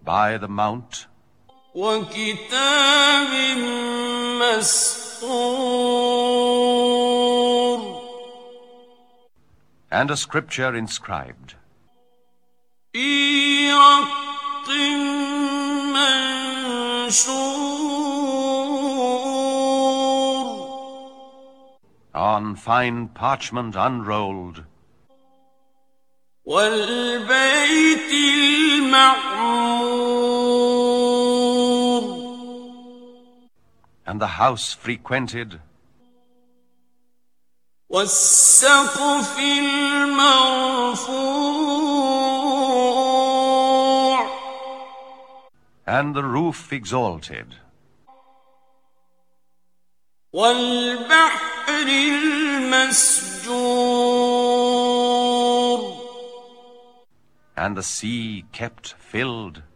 by the mount, وكتاب مسطور and a scripture inscribed في رق منشور on fine parchment unrolled, والبيت المعمور and the house frequented, والسقف المرفوع and the roof exalted, والبحر المسجور and the sea kept filled,